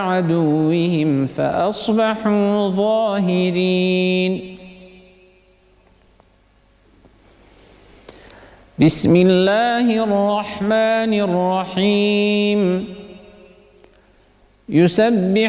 عدوهم فأصبحوا ظاهرين. بسم الله الرحمن الرحيم. يسبح